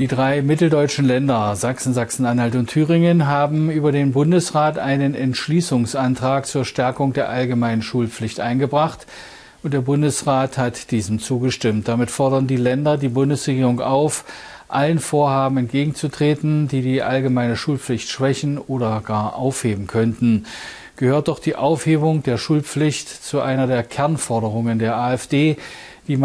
Die drei mitteldeutschen Länder Sachsen, Sachsen-Anhalt und Thüringen haben über den Bundesrat einen Entschließungsantrag zur Stärkung der allgemeinen Schulpflicht eingebracht. Und der Bundesrat hat diesem zugestimmt. Damit fordern die Länder die Bundesregierung auf, allen Vorhaben entgegenzutreten, die die allgemeine Schulpflicht schwächen oder gar aufheben könnten. Gehört doch die Aufhebung der Schulpflicht zu einer der Kernforderungen der AfD, die